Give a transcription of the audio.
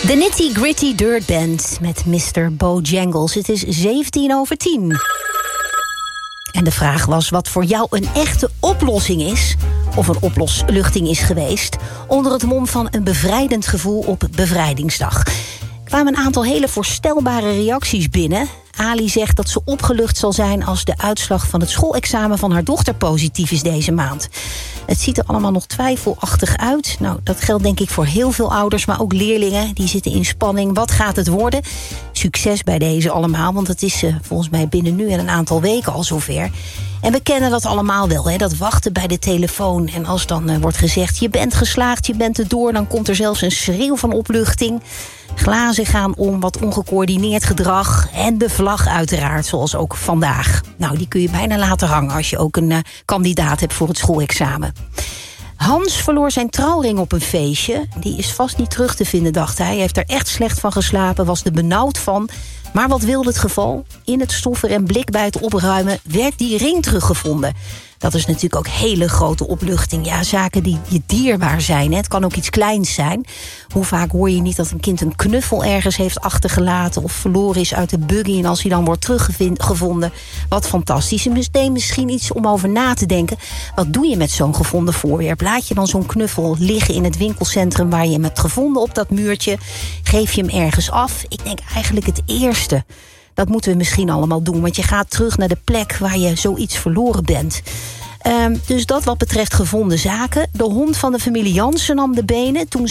De Nitty Gritty Dirt Band met Mr. Bojangles. Het is 10:17. En de vraag was wat voor jou een echte oplossing is, of een oplosluchting is geweest, onder het mom van een bevrijdend gevoel op Bevrijdingsdag. Er kwamen een aantal hele voorstelbare reacties binnen. Ali zegt dat ze opgelucht zal zijn als de uitslag van het schoolexamen van haar dochter positief is deze maand. Het ziet er allemaal nog twijfelachtig uit. Nou, dat geldt denk ik voor heel veel ouders, maar ook leerlingen. Die zitten in spanning. Wat gaat het worden? Succes bij deze allemaal, want het is volgens mij binnen nu en een aantal weken al zover. En we kennen dat allemaal wel, hè? Dat wachten bij de telefoon. En als dan wordt gezegd, je bent geslaagd, je bent er door, dan komt er zelfs een schreeuw van opluchting. Glazen gaan om, wat ongecoördineerd gedrag. En de vlag uiteraard, zoals ook vandaag. Nou, die kun je bijna laten hangen als je ook een kandidaat hebt voor het schoolexamen. Hans verloor zijn trouwring op een feestje. Die is vast niet terug te vinden, dacht hij. Hij heeft er echt slecht van geslapen, was er benauwd van. Maar wat wilde het geval? In het stoffer en blik bij het opruimen werd die ring teruggevonden. Dat is natuurlijk ook hele grote opluchting. Ja, zaken die je dierbaar zijn. Hè. Het kan ook iets kleins zijn. Hoe vaak hoor je niet dat een kind een knuffel ergens heeft achtergelaten of verloren is uit de buggy en als hij dan wordt teruggevonden, wat fantastisch. En misschien iets om over na te denken. Wat doe je met zo'n gevonden voorwerp? Laat je dan zo'n knuffel liggen in het winkelcentrum waar je hem hebt gevonden op dat muurtje? Geef je hem ergens af? Ik denk eigenlijk het eerste. Dat moeten we misschien allemaal doen, want je gaat terug naar de plek waar je zoiets verloren bent. Dus dat wat betreft gevonden zaken. De hond van de familie Jansen nam de benen toen